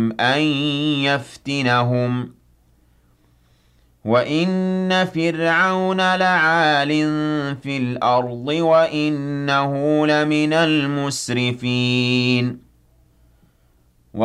أن يفتنهم وَإِنَّ فِرْعَوْنَ لَعَالٍ فِي الْأَرْضِ وَإِنَّهُ لَمِنَ الْمُسْرِفِينَ